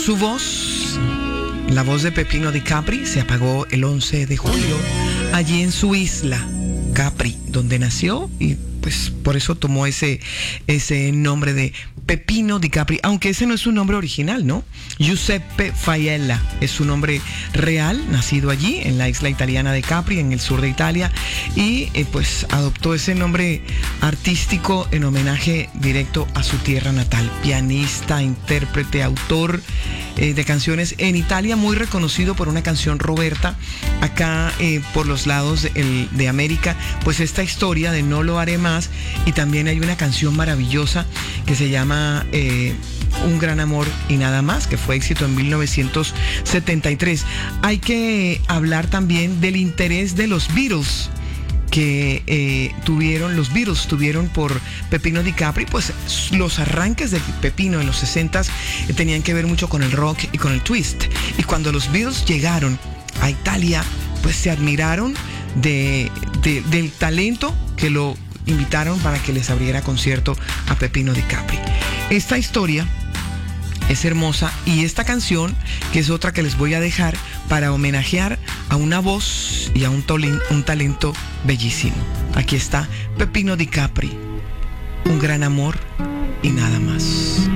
Su voz, la voz de Peppino Di Capri, se apagó el 11 de julio allí en su isla, Capri, donde nació, y pues por eso tomó ese nombre de Peppino Di Capri, aunque ese no es su nombre original, ¿no? Giuseppe Failla es su nombre real, nacido allí en la isla italiana de Capri, en el sur de Italia, y pues adoptó ese nombre artístico en homenaje directo a su tierra natal. Pianista, intérprete, autor de canciones en Italia, muy reconocido por una canción Roberta. Acá por los lados de América, pues esta historia de No lo haré más, y también hay una canción maravillosa que se llama Un gran amor y nada más, que fue éxito en 1973. Hay que hablar también del interés de los Beatles que los Beatles tuvieron por Peppino Di Capri. Pues los arranques de Peppino en los 60s tenían que ver mucho con el rock y con el twist. Y cuando los Beatles llegaron a Italia, pues se admiraron del talento, que lo invitaron para que les abriera concierto a Peppino Di Capri. Esta historia es hermosa, y esta canción, que es otra que les voy a dejar para homenajear a una voz y a un talento bellísimo. Aquí está Peppino Di Capri, Un gran amor y nada más.